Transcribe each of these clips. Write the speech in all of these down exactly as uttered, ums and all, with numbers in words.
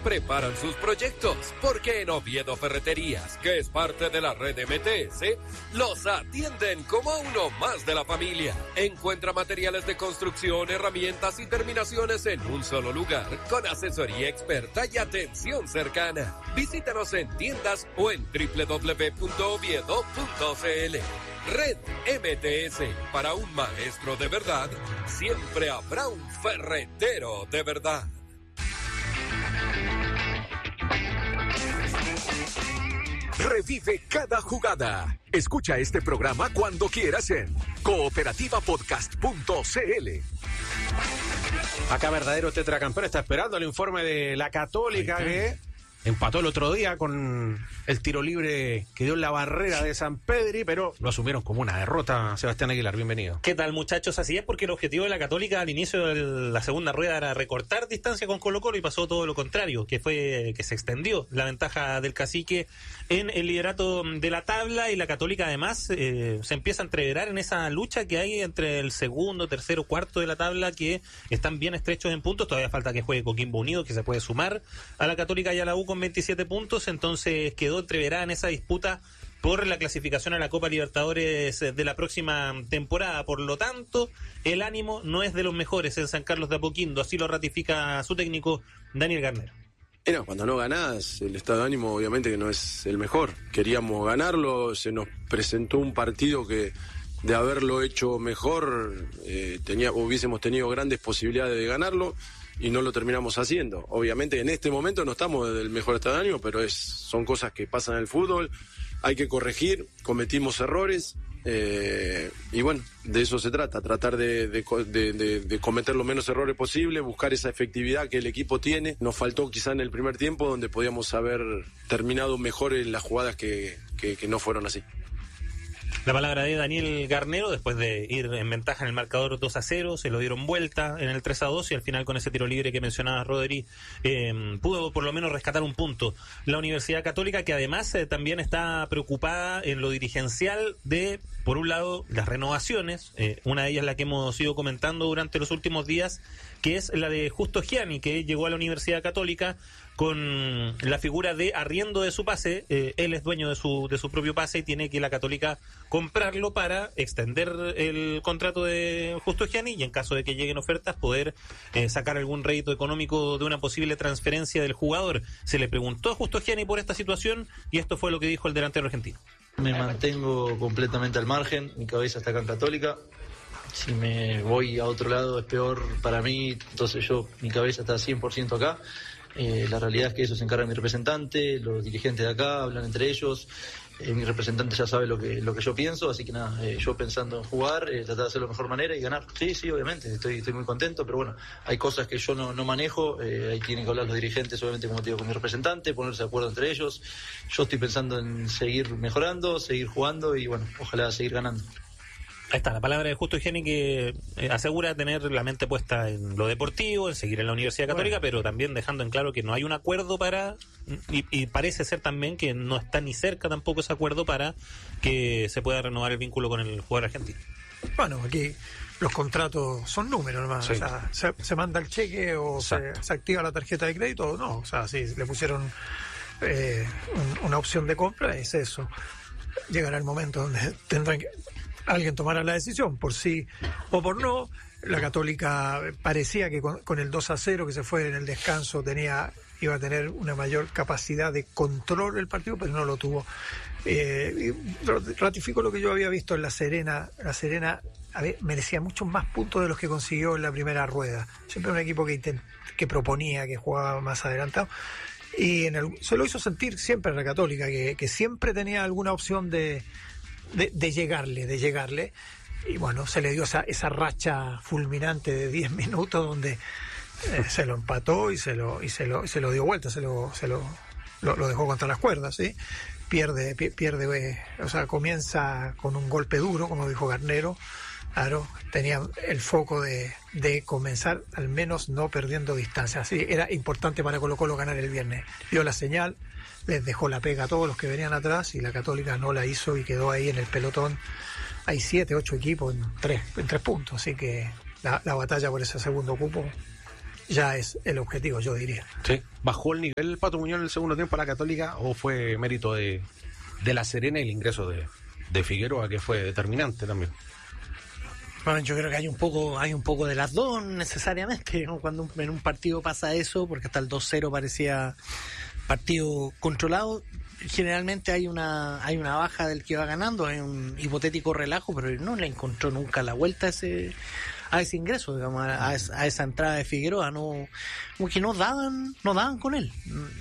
preparan sus proyectos, porque en Oviedo Ferreterías, que es parte de la red M T S, los atienden como a uno más de la familia. Encuentra materiales de construcción, herramientas y terminaciones en un solo lugar, con asesoría experta y atención cercana. Visítanos en tiendas o en doble u doble u doble u punto oviedo punto c l. Red M T S, para un maestro de verdad, siempre habrá un ferretero de verdad. Revive cada jugada. Escucha este programa cuando quieras en cooperativa podcast punto c l. Acá verdadero tetracampeón está esperando el informe de la Católica, que empató el otro día con el tiro libre que dio en la barrera de San Pedri, pero lo asumieron como una derrota. Sebastián Aguilar, bienvenido. ¿Qué tal, muchachos? Así es, porque el objetivo de la Católica al inicio de la segunda rueda era recortar distancia con Colo-Colo, y pasó todo lo contrario, que fue que se extendió la ventaja del Cacique en el liderato de la tabla, y la Católica además eh, se empieza a entreverar en esa lucha que hay entre el segundo, tercero, cuarto de la tabla, que están bien estrechos en puntos. Todavía falta que juegue Coquimbo Unido, que se puede sumar a la Católica y a la U con veintisiete puntos, entonces quedó entreverada en esa disputa por la clasificación a la Copa Libertadores de la próxima temporada. Por lo tanto, el ánimo no es de los mejores en San Carlos de Apoquindo, así lo ratifica su técnico Daniel Garnero. Bueno, cuando no ganás, el estado de ánimo obviamente que no es el mejor. Queríamos ganarlo, se nos presentó un partido que de haberlo hecho mejor, eh, tenía, hubiésemos tenido grandes posibilidades de ganarlo, y no lo terminamos haciendo. Obviamente en este momento no estamos del mejor estado de ánimo, pero es, son cosas que pasan en el fútbol, hay que corregir, cometimos errores, eh, y bueno, de eso se trata, tratar de, de, de, de, de cometer los menos errores posible, buscar esa efectividad que el equipo tiene. Nos faltó quizá en el primer tiempo, donde podíamos haber terminado mejor en las jugadas que, que, que no fueron así. La palabra de Daniel Garnero, después de ir en ventaja en el marcador dos a cero, se lo dieron vuelta en el tres a dos, y al final con ese tiro libre que mencionaba Rodri, eh, pudo por lo menos rescatar un punto. La Universidad Católica, que además eh, también está preocupada en lo dirigencial de, por un lado, las renovaciones, eh, una de ellas la que hemos ido comentando durante los últimos días, que es la de Justo Gianni, que llegó a la Universidad Católica con la figura de arriendo de su pase. Eh, él es dueño de su de su propio pase y tiene que la Católica comprarlo para extender el contrato de Justo Gianni, y en caso de que lleguen ofertas poder eh, sacar algún rédito económico de una posible transferencia del jugador. Se le preguntó a Justo Gianni por esta situación, y esto fue lo que dijo el delantero argentino. Me mantengo completamente al margen, mi cabeza está acá en Católica. Si me voy a otro lado es peor para mí, entonces yo, mi cabeza está cien por ciento acá. Eh, la realidad es que eso se encarga mi representante, los dirigentes de acá hablan entre ellos, eh, mi representante ya sabe lo que lo que yo pienso, así que nada, eh, yo pensando en jugar, eh, tratar de hacerlo de mejor manera y ganar. Sí, sí, obviamente, estoy estoy muy contento, pero bueno, hay cosas que yo no, no manejo, eh, ahí tienen que hablar los dirigentes, obviamente, como te digo, con mi representante, ponerse de acuerdo entre ellos. Yo estoy pensando en seguir mejorando, seguir jugando y bueno, ojalá seguir ganando. Ahí está, la palabra de Justo Gianni, que eh, asegura tener la mente puesta en lo deportivo, en seguir en la Universidad Católica, bueno, pero también dejando en claro que no hay un acuerdo para, y, y parece ser también que no está ni cerca tampoco ese acuerdo para que se pueda renovar el vínculo con el jugador argentino. Bueno, aquí los contratos son números, hermano. Sí. O sea, se, se manda el cheque o se, se activa la tarjeta de crédito o no. O sea, si le pusieron eh, un, una opción de compra, es eso. Llegará el momento donde tendrán que alguien tomará la decisión, por sí o por no. La Católica parecía que con, con el dos a cero que se fue en el descanso tenía iba a tener una mayor capacidad de control del partido, pero no lo tuvo. Eh, y ratifico lo que yo había visto en La Serena. La Serena a ver, merecía muchos más puntos de los que consiguió en la primera rueda. Siempre un equipo que, intent, que proponía, que jugaba más adelantado. Y en el, se lo hizo sentir siempre la Católica, que, que siempre tenía alguna opción de De, de llegarle, de llegarle, y bueno, se le dio esa, esa racha fulminante de diez minutos donde eh, se lo empató y se lo y se lo, y se lo dio vuelta, se lo se lo, lo, lo dejó contra las cuerdas, ¿sí? Pierde, pierde, eh, o sea, comienza con un golpe duro, como dijo Garnero. Claro, tenía el foco de, de comenzar al menos no perdiendo distancia. Así era importante para Colo-Colo ganar el viernes. Dio la señal, les dejó la pega a todos los que venían atrás, y la Católica no la hizo y quedó ahí en el pelotón. Hay siete, ocho equipos en tres, en tres puntos, así que la, la batalla por ese segundo cupo ya es el objetivo, yo diría. Sí. ¿Bajó el nivel el Pato Muñoz en el segundo tiempo a la Católica o fue mérito de, de La Serena y el ingreso de, de Figueroa, que fue determinante también? Bueno, yo creo que hay un poco hay un poco de las dos necesariamente, ¿no? Cuando en un partido pasa eso, porque hasta el dos cero parecía partido controlado, generalmente hay una hay una baja del que va ganando, hay un hipotético relajo, pero no le encontró nunca la vuelta a ese a ese ingreso, digamos, a, a esa entrada de Figueroa, no, como que no daban, no daban con él.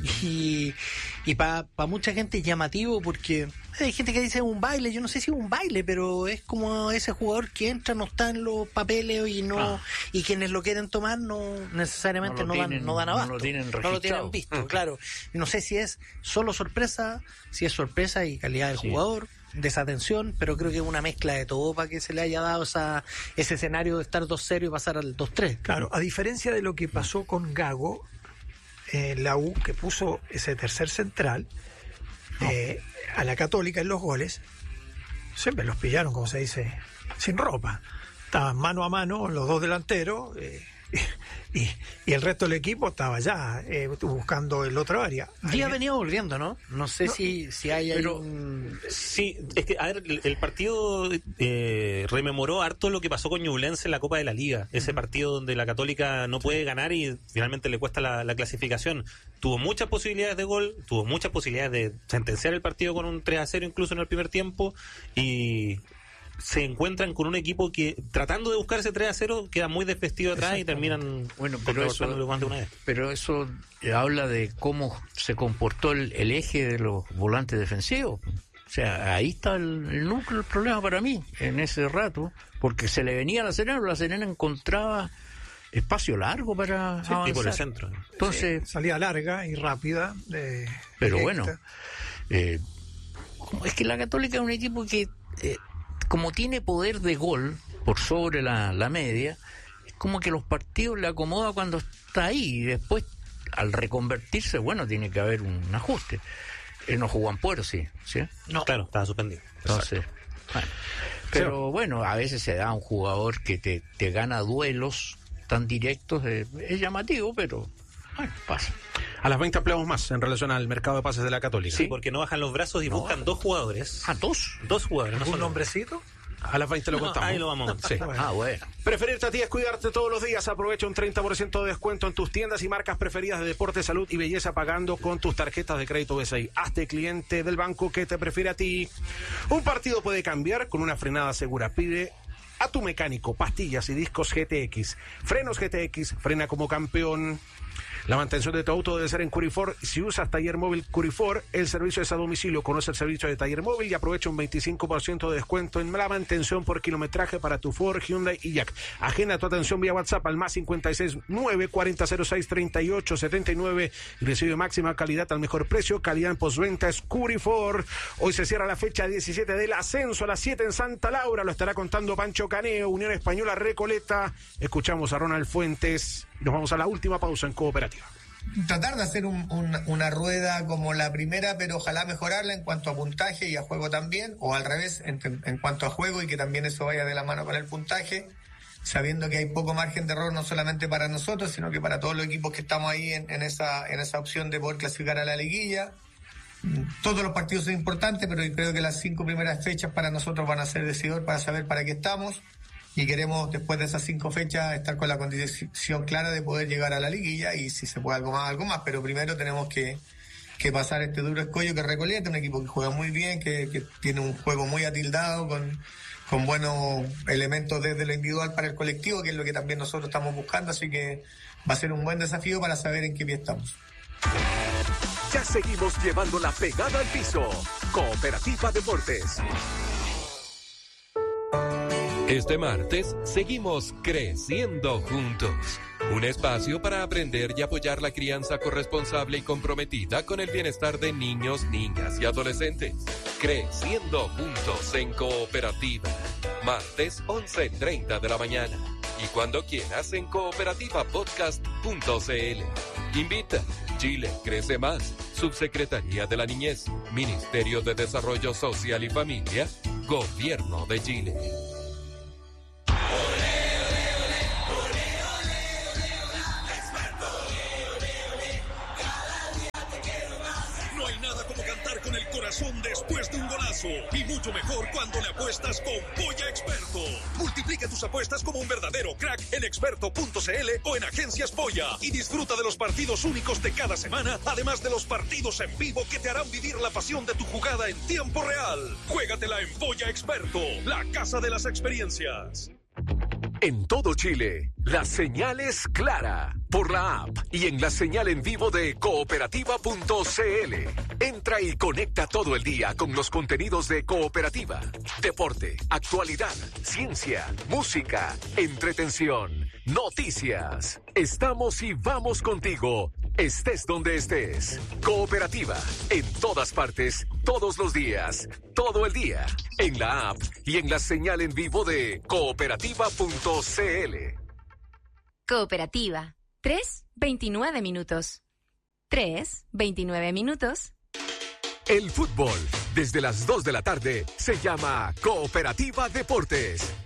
Y, y para pa mucha gente es llamativo porque hay gente que dice un baile, yo no sé si es un baile, pero es como ese jugador que entra, no está en los papeles y no ah. y quienes lo quieren tomar no necesariamente no, no tienen, dan no dan abasto, no lo tienen no lo tienen visto, uh-huh. claro. No sé si es solo sorpresa, si es sorpresa y calidad del sí. jugador, desatención, pero creo que es una mezcla de todo para que se le haya dado esa, ese escenario de estar dos cero y pasar al dos tres. Claro, a diferencia de lo que pasó con Gago, eh, la U, que puso ese tercer central, no. eh, a la Católica en los goles, siempre los pillaron, como se dice, sin ropa. Estaban mano a mano los dos delanteros, eh, y, y el resto del equipo estaba ya eh, buscando el otro área. Díaz venía volviendo, ¿no? No sé no, si, si hay pero, un... Sí, es que, a ver, el, el partido eh, rememoró harto lo que pasó con Ñublense en la Copa de la Liga. Ese uh-huh. partido donde la Católica no puede ganar y finalmente le cuesta la, la clasificación. Tuvo muchas posibilidades de gol, tuvo muchas posibilidades de sentenciar el partido con un tres a cero incluso en el primer tiempo, y se encuentran con un equipo que, tratando de buscar ese tres a cero, queda muy desvestido atrás y terminan bueno, pero eso, más de una vez. Pero eso habla de cómo se comportó el, el eje de los volantes defensivos. O sea, ahí está el, el núcleo del problema para mí, en ese rato, porque se le venía a La Serena, pero La Serena encontraba espacio largo para sí, avanzar. Por el centro. Entonces, sí, salida larga y rápida. De, pero directa. bueno, eh, es que la Católica es un equipo que... Eh, como tiene poder de gol por sobre la, la media, es como que los partidos le acomoda cuando está ahí, y después al reconvertirse, bueno, tiene que haber un ajuste. Él no jugó en Puerto, sí, ¿sí? No, claro, estaba suspendido. Entonces, bueno. Pero bueno, a veces se da un jugador que te, te gana duelos tan directos, eh, es llamativo, pero bueno, pasa. A las veinte ampliamos más en relación al mercado de pases de la Católica. Sí, porque no bajan los brazos y no, buscan dos jugadores. ¿Ah, dos? Dos jugadores. ¿Un nombrecito? A las veinte lo no, contamos. Ahí lo vamos. Sí. Ah, bueno. Preferirte a ti es cuidarte todos los días. Aprovecha un treinta por ciento de descuento en tus tiendas y marcas preferidas de deporte, salud y belleza pagando con tus tarjetas de crédito B C I. Hazte cliente del banco que te prefiere a ti. Un partido puede cambiar con una frenada segura. Pide a tu mecánico pastillas y discos G T X. Frenos G T X, frena como campeón. La mantención de tu auto debe ser en Curifor. Si usas Taller Móvil Curifor, el servicio es a domicilio. Conoce el servicio de Taller Móvil y aprovecha un veinticinco por ciento de descuento en la mantención por kilometraje para tu Ford, Hyundai y Jack. Agenda tu atención vía WhatsApp al más cincuenta y seis nueve cuarenta cero seis treinta y ocho setenta y nueve y recibe máxima calidad al mejor precio. Calidad en postventa es Curifor. Hoy se cierra la fecha diecisiete del ascenso a las siete en Santa Laura. Lo estará contando Pancho Caneo, Unión Española Recoleta. Escuchamos a Ronald Fuentes. Nos vamos a la última pausa en Cooperativa. Tratar de hacer un, un, una rueda como la primera, pero ojalá mejorarla en cuanto a puntaje y a juego también, o al revés, en, en cuanto a juego, y que también eso vaya de la mano con el puntaje, sabiendo que hay poco margen de error no solamente para nosotros, sino que para todos los equipos que estamos ahí en, en, esa, en esa opción de poder clasificar a la liguilla. Todos los partidos son importantes, pero creo que las cinco primeras fechas para nosotros van a ser decidor para saber para qué estamos. Y queremos, después de esas cinco fechas, estar con la condición clara de poder llegar a la liguilla, y si se puede algo más, algo más. Pero primero tenemos que, que pasar este duro escollo que Recoleta, un equipo que juega muy bien, que, que tiene un juego muy atildado, con, con buenos elementos desde lo individual para el colectivo, que es lo que también nosotros estamos buscando. Así que va a ser un buen desafío para saber en qué pie estamos. Ya seguimos llevando la pegada al piso. Cooperativa Deportes. Este martes seguimos creciendo juntos. Un espacio para aprender y apoyar la crianza corresponsable y comprometida con el bienestar de niños, niñas y adolescentes. Creciendo juntos en Cooperativa. Martes once treinta de la mañana. Y cuando quieras en cooperativa podcast punto c l. Invita. Chile crece más. Subsecretaría de la Niñez. Ministerio de Desarrollo Social y Familia. Gobierno de Chile. corazón después de un golazo. Y mucho mejor cuando le apuestas con Polla Experto. Multiplica tus apuestas como un verdadero crack en experto punto c l o en Agencias Polla. Y disfruta de los partidos únicos de cada semana, además de los partidos en vivo que te harán vivir la pasión de tu jugada en tiempo real. Juégatela en Polla Experto, la casa de las experiencias. En todo Chile, la señal es clara por la app y en la señal en vivo de cooperativa punto c l. Entra y conecta todo el día con los contenidos de Cooperativa. Deporte, actualidad, ciencia, música, entretención, noticias. Estamos y vamos contigo, estés donde estés. Cooperativa, en todas partes, todos los días, todo el día, en la app y en la señal en vivo de cooperativa punto c l. Cooperativa. tres, veintinueve minutos. tres, veintinueve minutos. El fútbol, desde las dos de la tarde, se llama Cooperativa Deportes.